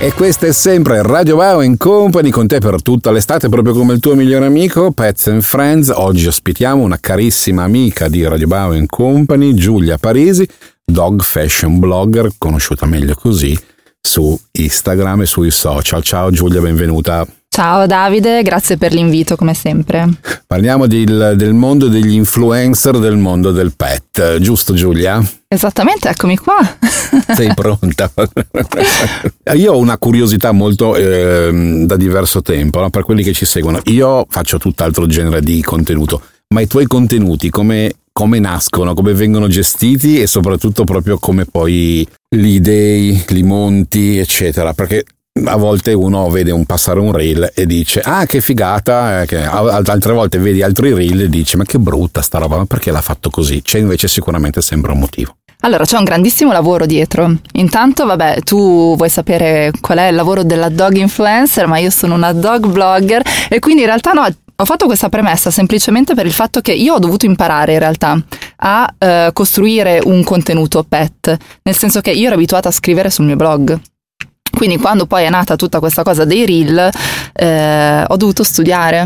E questa è sempre Radio Wow & Company, con te per tutta l'estate, proprio come il tuo migliore amico, Pets and Friends. Oggi ospitiamo una carissima amica di Radio Wow & Company, Giulia Parisi, dog fashion blogger, conosciuta meglio così su Instagram e sui social. Ciao Giulia, benvenuta. Ciao Davide, grazie per l'invito come sempre. Parliamo del mondo degli influencer, del mondo del pet, giusto Giulia? Esattamente, eccomi qua. Sei pronta? Io ho una curiosità molto da diverso tempo, no? Per quelli che ci seguono. Io faccio tutt'altro genere di contenuto, ma i tuoi contenuti come nascono, come vengono gestiti e soprattutto proprio come poi li idei, li monti, eccetera, perché a volte uno vede passare un reel e dice ah che figata, altre volte vedi altri reel e dici ma che brutta sta roba, ma perché l'ha fatto così? C'è invece sicuramente sempre un motivo. Allora, c'è un grandissimo lavoro dietro. Intanto, vabbè, tu vuoi sapere qual è il lavoro della dog influencer, ma io sono una dog blogger e quindi in realtà no, ho fatto questa premessa semplicemente per il fatto che io ho dovuto imparare in realtà a costruire un contenuto pet, nel senso che io ero abituata a scrivere sul mio blog. Quindi quando poi è nata tutta questa cosa dei reel, ho dovuto studiare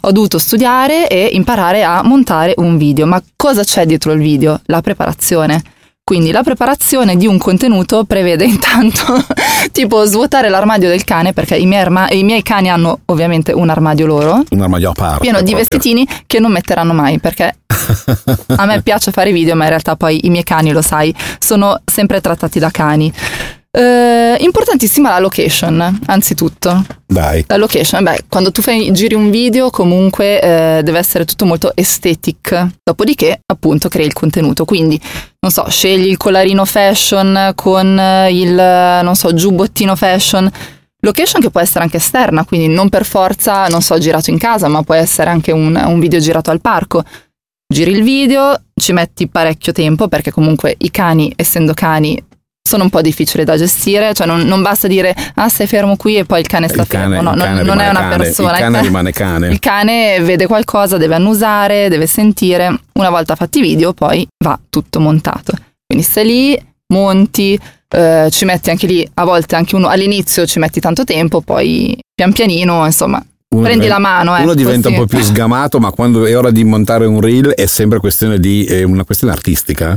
e imparare a montare un video. Ma cosa c'è dietro il video? La preparazione. Quindi la preparazione di un contenuto prevede intanto tipo svuotare l'armadio del cane, perché i miei cani hanno ovviamente un armadio loro. Un armadio a parte. Pieno di vestitini che non metteranno mai, perché a me piace fare video, ma in realtà poi i miei cani, lo sai, sono sempre trattati da cani. Importantissima la location, anzitutto. Dai. La location, quando tu giri un video comunque deve essere tutto molto aesthetic, dopodiché appunto crei il contenuto, quindi non so, scegli il collarino fashion con il, non so, giubbottino fashion, location che può essere anche esterna, quindi non per forza, non so, girato in casa, ma può essere anche un video girato al parco. Giri il video, ci metti parecchio tempo perché comunque i cani, essendo cani, sono un po' difficili da gestire, cioè non basta dire ah stai fermo qui e poi il cane sta fermo, no, non è una persona. Il cane rimane cane. Il cane vede qualcosa, deve annusare, deve sentire. Una volta fatti i video poi va tutto montato, quindi stai lì, monti, ci metti anche lì, a volte anche uno all'inizio ci metti tanto tempo, poi pian pianino insomma prendi la mano. Uno diventa un po' più sgamato, ma quando è ora di montare un reel è sempre una questione artistica.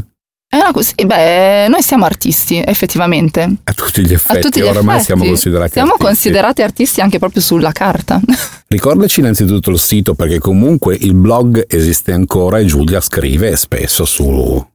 Noi siamo artisti, effettivamente. A tutti gli effetti, oramai siamo considerati artisti. Siamo considerati artisti anche proprio sulla carta. Ricordaci innanzitutto il sito, perché comunque il blog esiste ancora e Giulia scrive spesso su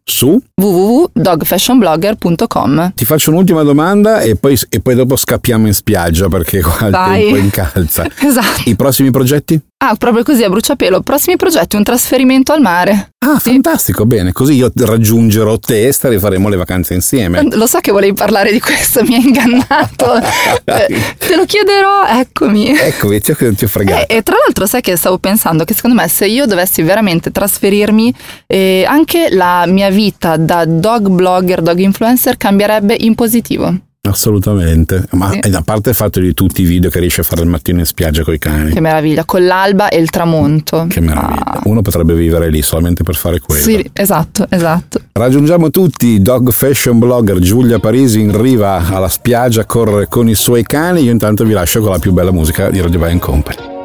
www.dogfashionblogger.com. Ti faccio un'ultima domanda e poi dopo scappiamo in spiaggia perché qua il tempo incalza. Esatto. I prossimi progetti? Proprio così a bruciapelo. Prossimi progetti, un trasferimento al mare. Sì. Fantastico, bene, così io raggiungerò te e faremo le vacanze insieme. Lo so che volevi parlare di questo, mi hai ingannato. Te lo chiederò, eccomi, ti ho fregato. E tra l'altro sai che stavo pensando che secondo me se io dovessi veramente trasferirmi, anche la mia vita da dog blogger, dog influencer cambierebbe in positivo. Assolutamente, ma sì. A parte il fatto di tutti i video che riesci a fare al mattino in spiaggia coi cani. Che meraviglia, con l'alba e il tramonto. Che meraviglia, uno potrebbe vivere lì solamente per fare quello. Sì, esatto. Raggiungiamo tutti dog fashion blogger Giulia Parisi in riva alla spiaggia a correre con i suoi cani. Io intanto vi lascio con la più bella musica di Radio Wow & Company.